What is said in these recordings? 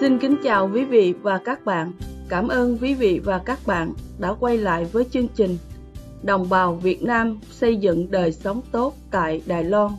Xin kính chào quý vị và các bạn. Cảm ơn quý vị và các bạn đã quay lại với chương trình Đồng bào Việt Nam xây dựng đời sống tốt tại Đài Loan.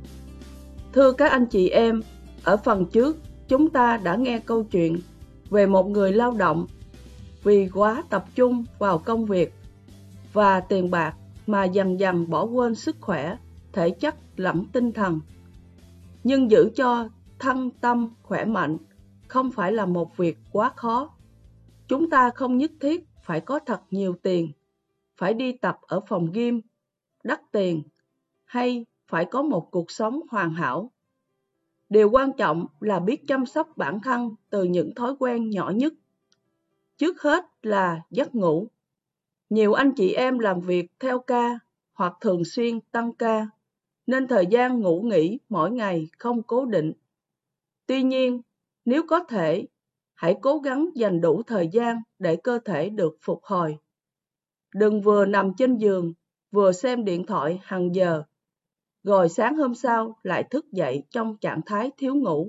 Thưa các anh chị em, ở phần trước chúng ta đã nghe câu chuyện về một người lao động vì quá tập trung vào công việc và tiền bạc mà dần dần bỏ quên sức khỏe, thể chất lẫn tinh thần. Nhưng giữ cho thân tâm khỏe mạnh không phải là một việc quá khó. Chúng ta không nhất thiết phải có thật nhiều tiền, phải đi tập ở phòng gym, đắt tiền, hay phải có một cuộc sống hoàn hảo. Điều quan trọng là biết chăm sóc bản thân từ những thói quen nhỏ nhất. Trước hết là giấc ngủ. Nhiều anh chị em làm việc theo ca hoặc thường xuyên tăng ca, nên thời gian ngủ nghỉ mỗi ngày không cố định. Tuy nhiên, nếu có thể, hãy cố gắng dành đủ thời gian để cơ thể được phục hồi. Đừng vừa nằm trên giường, vừa xem điện thoại hàng giờ, rồi sáng hôm sau lại thức dậy trong trạng thái thiếu ngủ.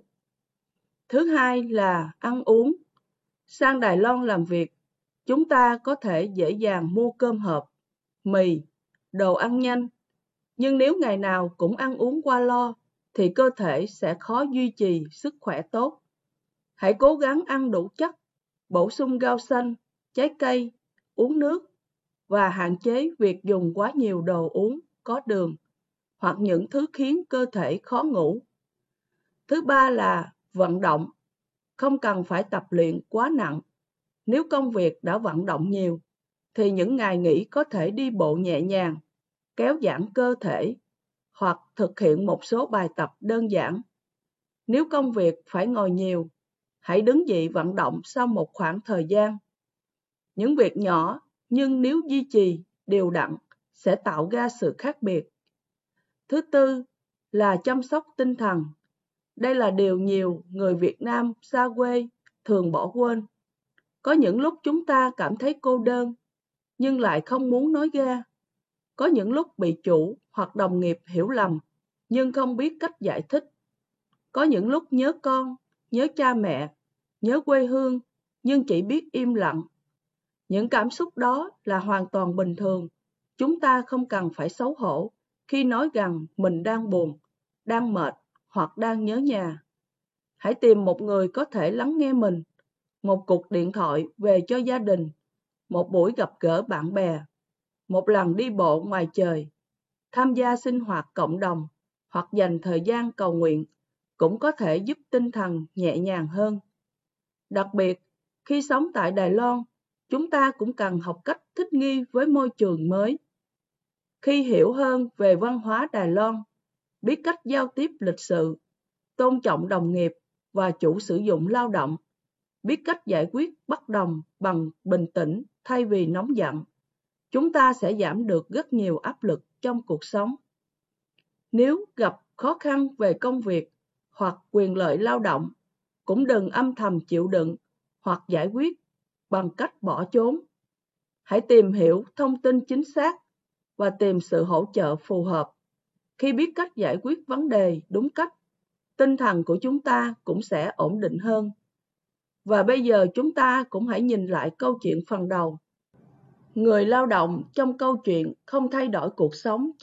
Thứ hai là ăn uống. Sang Đài Loan làm việc, chúng ta có thể dễ dàng mua cơm hộp, mì, đồ ăn nhanh. Nhưng nếu ngày nào cũng ăn uống qua lo, thì cơ thể sẽ khó duy trì sức khỏe tốt. Hãy cố gắng ăn đủ chất, bổ sung rau xanh, trái cây, uống nước và hạn chế việc dùng quá nhiều đồ uống có đường hoặc những thứ khiến cơ thể khó ngủ. Thứ ba là vận động. Không cần phải tập luyện quá nặng. Nếu công việc đã vận động nhiều, thì những ngày nghỉ có thể đi bộ nhẹ nhàng, kéo giãn cơ thể hoặc thực hiện một số bài tập đơn giản. Nếu công việc phải ngồi nhiều, hãy đứng dậy vận động sau một khoảng thời gian. Những việc nhỏ nhưng nếu duy trì đều đặn sẽ tạo ra sự khác biệt. Thứ tư là chăm sóc tinh thần. Đây là điều nhiều người Việt Nam xa quê thường bỏ quên. Có những lúc chúng ta cảm thấy cô đơn, nhưng lại không muốn nói ra. Có những lúc bị chủ hoặc đồng nghiệp hiểu lầm, nhưng không biết cách giải thích. Có những lúc nhớ con, nhớ cha mẹ, nhớ quê hương, nhưng chỉ biết im lặng. Những cảm xúc đó là hoàn toàn bình thường. Chúng ta không cần phải xấu hổ khi nói rằng mình đang buồn, đang mệt hoặc đang nhớ nhà. Hãy tìm một người có thể lắng nghe mình, một cuộc điện thoại về cho gia đình, một buổi gặp gỡ bạn bè, một lần đi bộ ngoài trời, tham gia sinh hoạt cộng đồng hoặc dành thời gian cầu nguyện cũng có thể giúp tinh thần nhẹ nhàng hơn. Đặc biệt, khi sống tại Đài Loan, chúng ta cũng cần học cách thích nghi với môi trường mới. Khi hiểu hơn về văn hóa Đài Loan, biết cách giao tiếp lịch sự, tôn trọng đồng nghiệp và chủ sử dụng lao động, biết cách giải quyết bất đồng bằng bình tĩnh thay vì nóng giận, chúng ta sẽ giảm được rất nhiều áp lực trong cuộc sống. Nếu gặp khó khăn về công việc hoặc quyền lợi lao động, cũng đừng âm thầm chịu đựng hoặc giải quyết bằng cách bỏ trốn. Hãy tìm hiểu thông tin chính xác và tìm sự hỗ trợ phù hợp. Khi biết cách giải quyết vấn đề đúng cách, tinh thần của chúng ta cũng sẽ ổn định hơn. Và bây giờ chúng ta cũng hãy nhìn lại câu chuyện phần đầu. Người lao động trong câu chuyện không thay đổi cuộc sống